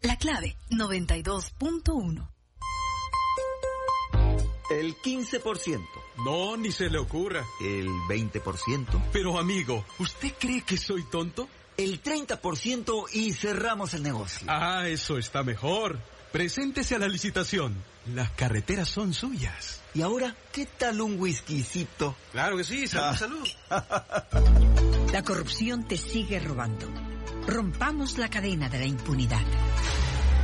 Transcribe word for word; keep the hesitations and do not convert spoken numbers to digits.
La clave, noventa y dos punto uno. El quince por ciento. No, ni se le ocurra. El veinte por ciento. Pero amigo, ¿usted cree que soy tonto? El treinta por ciento y cerramos el negocio. Ah, eso está mejor. Preséntese a la licitación. Las carreteras son suyas. Y ahora, ¿qué tal un whiskycito? Claro que sí, salud, salud. La corrupción te sigue robando. Rompamos la cadena de la impunidad.